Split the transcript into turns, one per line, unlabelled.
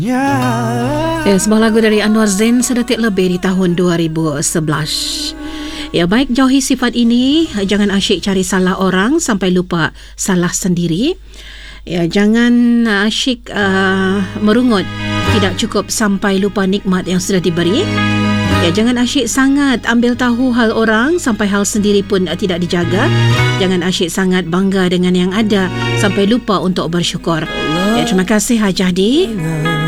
Sebuah lagu dari Anwar Zain sedetik lebih di tahun 2011. Ya, baik, jauhi sifat ini. Jangan asyik cari salah orang sampai lupa salah sendiri. Ya, jangan asyik merungut tidak cukup sampai lupa nikmat yang sudah diberi. Ya, jangan asyik sangat ambil tahu hal orang sampai hal sendiri pun tidak dijaga. Jangan asyik sangat bangga dengan yang ada sampai lupa untuk bersyukur. Ya, terima kasih Hajah Di.